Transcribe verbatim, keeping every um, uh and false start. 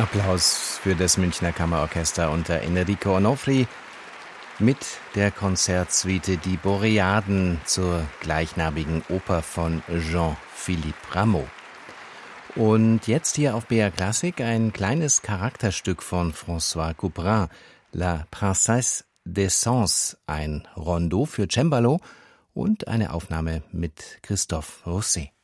Applaus für das Münchner Kammerorchester unter Enrico Onofri mit der Konzertsuite Die Boreaden zur gleichnamigen Oper von Jean-Philippe Rameau. Und jetzt hier auf B R Klassik ein kleines Charakterstück von François Couperin, La Princesse des Sens, ein Rondo für Cembalo und eine Aufnahme mit Christophe Rousset.